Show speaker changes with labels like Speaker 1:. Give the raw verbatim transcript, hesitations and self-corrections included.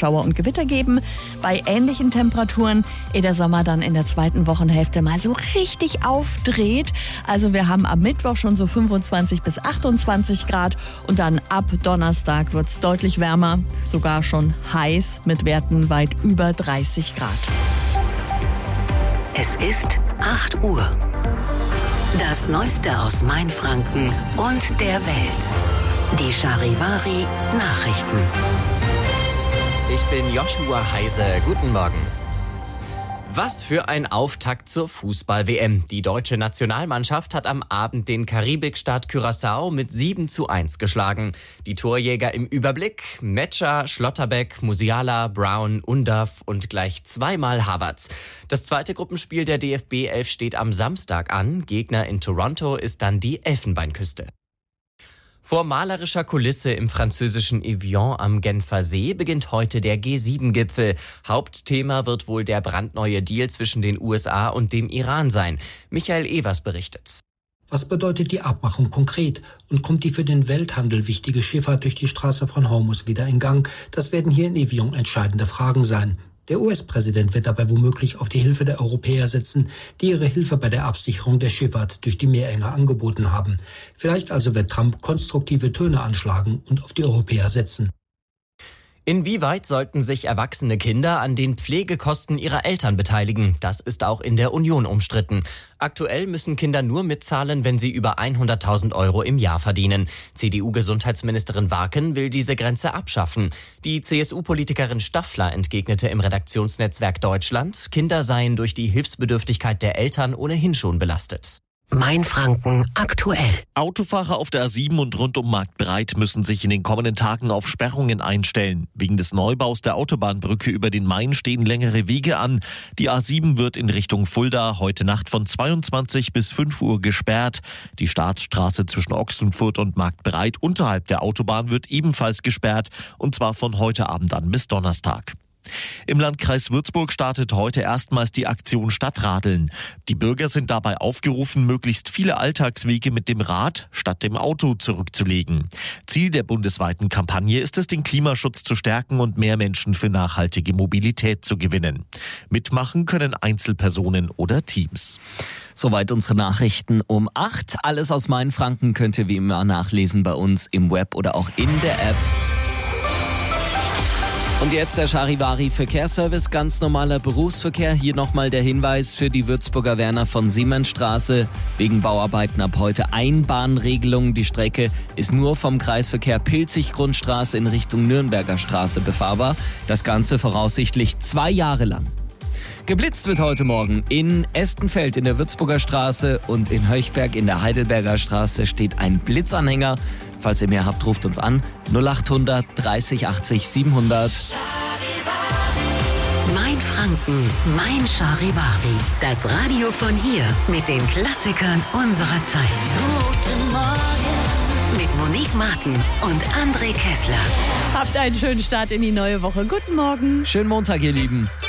Speaker 1: Schauer und Gewitter geben. Bei ähnlichen Temperaturen, ehe der Sommer dann in der zweiten Wochenhälfte mal so richtig aufdreht. Also wir haben am Mittwoch schon so fünfundzwanzig bis achtundzwanzig Grad und dann ab Donnerstag wird es deutlich wärmer, sogar schon heiß mit Werten weit über dreißig Grad.
Speaker 2: Es ist acht Uhr. Das Neueste aus Mainfranken und der Welt. Die Charivari Nachrichten.
Speaker 3: Ich bin Joshua Heise. Guten Morgen. Was für ein Auftakt zur Fußball-W M. Die deutsche Nationalmannschaft hat am Abend den Karibikstaat Curaçao mit sieben zu eins geschlagen. Die Torjäger im Überblick: Metscher, Schlotterbeck, Musiala, Brown, Undav und gleich zweimal Havertz. Das zweite Gruppenspiel der D F B elf steht am Samstag an. Gegner in Toronto ist dann die Elfenbeinküste. Vor malerischer Kulisse im französischen Evian am Genfer See beginnt heute der G sieben Gipfel. Hauptthema wird wohl der brandneue Deal zwischen den U S A und dem Iran sein. Michael Evers berichtet.
Speaker 4: Was bedeutet die Abmachung konkret und kommt die für den Welthandel wichtige Schifffahrt durch die Straße von Hormuz wieder in Gang? Das werden hier in Evian entscheidende Fragen sein. Der U S-Präsident wird dabei womöglich auf die Hilfe der Europäer setzen, die ihre Hilfe bei der Absicherung der Schifffahrt durch die Meerenge angeboten haben. Vielleicht also wird Trump konstruktive Töne anschlagen und auf die Europäer setzen.
Speaker 3: Inwieweit sollten sich erwachsene Kinder an den Pflegekosten ihrer Eltern beteiligen? Das ist auch in der Union umstritten. Aktuell müssen Kinder nur mitzahlen, wenn sie über hunderttausend Euro im Jahr verdienen. C D U-Gesundheitsministerin Warken will diese Grenze abschaffen. Die C S U-Politikerin Staffler entgegnete im Redaktionsnetzwerk Deutschland, Kinder seien durch die Hilfsbedürftigkeit der Eltern ohnehin schon belastet.
Speaker 2: Mainfranken aktuell.
Speaker 5: Autofahrer auf der A sieben und rund um Marktbreit müssen sich in den kommenden Tagen auf Sperrungen einstellen. Wegen des Neubaus der Autobahnbrücke über den Main stehen längere Wege an. Die A sieben wird in Richtung Fulda heute Nacht von zweiundzwanzig bis fünf Uhr gesperrt. Die Staatsstraße zwischen Ochsenfurt und Marktbreit unterhalb der Autobahn wird ebenfalls gesperrt, und zwar von heute Abend an bis Donnerstag. Im Landkreis Würzburg startet heute erstmals die Aktion Stadtradeln. Die Bürger sind dabei aufgerufen, möglichst viele Alltagswege mit dem Rad statt dem Auto zurückzulegen. Ziel der bundesweiten Kampagne ist es, den Klimaschutz zu stärken und mehr Menschen für nachhaltige Mobilität zu gewinnen. Mitmachen können Einzelpersonen oder Teams.
Speaker 6: Soweit unsere Nachrichten um acht. Alles aus Mainfranken könnt ihr wie immer nachlesen bei uns im Web oder auch in der App. Und jetzt der Charivari Verkehrsservice, ganz normaler Berufsverkehr. Hier nochmal der Hinweis für die Würzburger Werner von Siemensstraße. Wegen Bauarbeiten ab heute Einbahnregelung. Die Strecke ist nur vom Kreisverkehr Pilzig-Grundstraße in Richtung Nürnberger Straße befahrbar. Das Ganze voraussichtlich zwei Jahre lang. Geblitzt wird heute Morgen. In Estenfeld in der Würzburger Straße und in Höchberg in der Heidelberger Straße steht ein Blitzanhänger. Falls ihr mehr habt, ruft uns an. null achthundert dreißig achtzig siebenhundert.
Speaker 2: Mainfranken, mein Charivari. Das Radio von hier mit den Klassikern unserer Zeit. Guten Morgen. Mit Monique Martin und André Kessler.
Speaker 1: Habt einen schönen Start in die neue Woche. Guten Morgen.
Speaker 6: Schönen Montag, ihr Lieben.